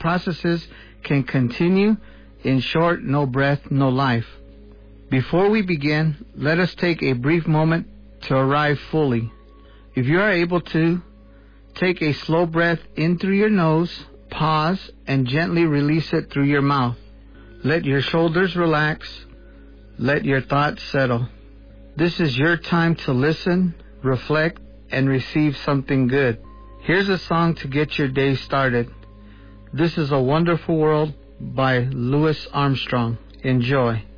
processes can continue. In short, no breath, no life. Before we begin, let us take a brief moment to arrive fully. If you are able to, take a slow breath in through your nose, pause, and gently release it through your mouth. Let your shoulders relax. Let your thoughts settle. This is your time to listen, reflect, and receive something good. Here's a song to get your day started. This is A Wonderful World by Louis Armstrong. Enjoy.